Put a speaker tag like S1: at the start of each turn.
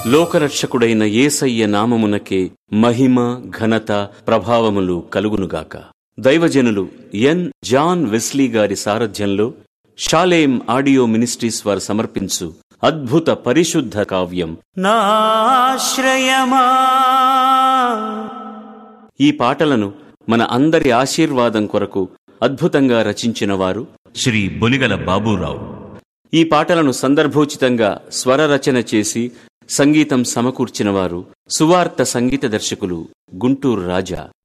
S1: లోకరక్షకుడైన యేసయ్య నామమునకే మహిమ, ఘనత, ప్రభావములు కలుగునుగాక. దైవజనులు ఎన్. జాన్ వెస్లీ గారి సారథ్యంలో షాలేం ఆడియో మినిస్ట్రీస్ వారు సమర్పించు అద్భుత పరిశుద్ధ కావ్యం నాశ్రయమా. ఈ పాటలను మన అందరి ఆశీర్వాదం కొరకు అద్భుతంగా రచించిన వారు శ్రీ బొలిగల బాబూరావు. ఈ పాటలను సందర్భోచితంగా స్వర రచన చేసి సంగీతం సమకూర్చిన వారు సువార్త సంగీత దర్శకులు గుంటూరు రాజా.